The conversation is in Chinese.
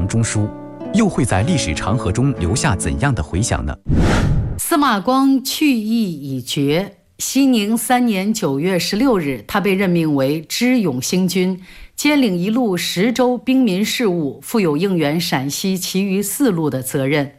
中书，又会在历史长河中留下怎样的回响呢？ 司马光去意已决。熙宁3年9月16日，他被任命为知永兴军，兼领一路10州兵民事务，负有应援陕西其余4路的责任。